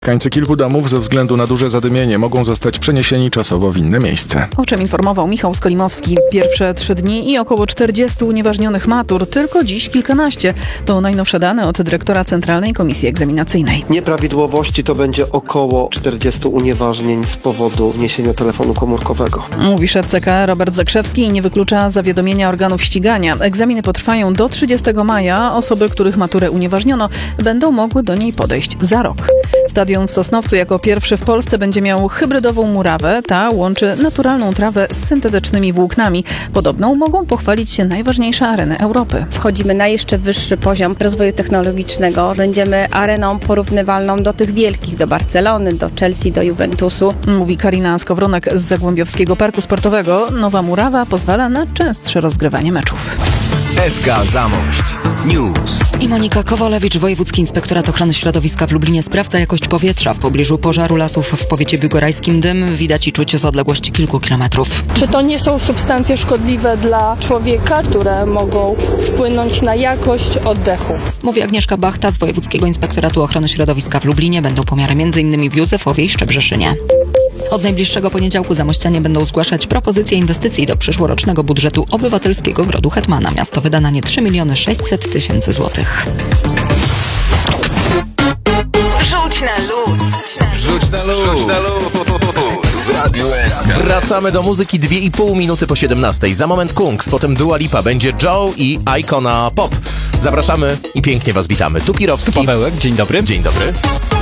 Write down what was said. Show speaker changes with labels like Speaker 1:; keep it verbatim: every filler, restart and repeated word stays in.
Speaker 1: Mieszkańcy kilku domów ze względu na duże zadymienie mogą zostać przeniesieni czasowo w inne miejsce.
Speaker 2: O czym informował Michał Skolimowski. Pierwsze trzy dni i około czterdziestu unieważnionych matur, tylko dziś kilkanaście. To najnowsze dane od dyrektora Centralnej Komisji Egzaminacyjnej.
Speaker 3: Nieprawidłowości to będzie około czterdziestu unieważnień z powodu wniesienia telefonu komórkowego.
Speaker 2: Mówi szef C K Robert Zakrzewski i nie wyklucza zawiadomienia organów ścigania. Egzaminy potrwają do trzydziestego maja. Osoby, których maturę unieważniono, będą mogły do niej podejść za rok. Stadion w Sosnowcu jako pierwszy w Polsce będzie miał hybrydową murawę. Ta łączy naturalną trawę z syntetycznymi włóknami. Podobną mogą pochwalić się najważniejsze areny Europy.
Speaker 4: Wchodzimy na jeszcze wyższy poziom rozwoju technologicznego. Będziemy areną porównywalną do tych wielkich, do Barcelony, do Chelsea, do Juventusu.
Speaker 2: Mówi Karina Skowronek z Zagłębiowskiego Parku Sportowego. Nowa murawa pozwala na częstsze rozgrywanie meczów.
Speaker 5: S K Zamość News.
Speaker 6: I Monika Kowalewicz, Wojewódzki Inspektorat Ochrony Środowiska w Lublinie sprawdza jakość powietrza. W pobliżu pożaru lasów w powiecie biłgorajskim dym widać i czuć z odległości kilku kilometrów.
Speaker 7: Czy to nie są substancje szkodliwe dla człowieka, które mogą wpłynąć na jakość oddechu?
Speaker 6: Mówi Agnieszka Bachta z Wojewódzkiego Inspektoratu Ochrony Środowiska w Lublinie. Będą pomiary między innymi w Józefowie i Szczebrzeszynie. Od najbliższego poniedziałku zamościanie będą zgłaszać propozycje inwestycji do przyszłorocznego budżetu Obywatelskiego Grodu Hetmana. Miasto wyda na nie trzy miliony sześćset tysięcy złotych.
Speaker 8: Wrzuć na luz.
Speaker 5: Wrzuć na luz. Wrzuć na luz. W Radiu S K.
Speaker 9: Wracamy do muzyki dwie i pół minuty po siedemnastej. Za moment Kungs, potem Dua Lipa, będzie Joe i Icona Pop. Zapraszamy i pięknie was witamy. Tu Pirowski.
Speaker 10: Pawełek, dzień dobry.
Speaker 9: Dzień dobry.